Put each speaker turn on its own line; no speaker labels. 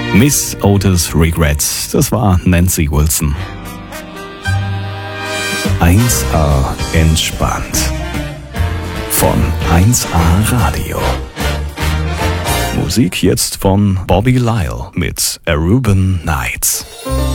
Miss Otis Regrets, das war Nancy Wilson. 1A entspannt. Von 1A Radio. Musik jetzt von Bobby Lyle mit Aruban Nights.